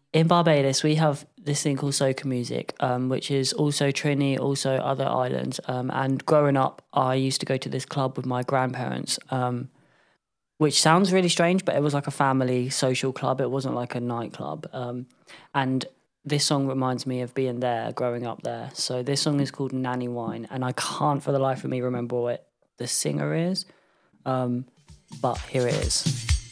in Barbados, we have this thing called soca music, which is also Trini, also other islands. And growing up, I used to go to this club with my grandparents, which sounds really strange, but it was like a family social club. It wasn't like a nightclub. And this song reminds me of being there, growing up there. So this song is called Nanny Wine, and I can't for the life of me remember what the singer is. But here it is.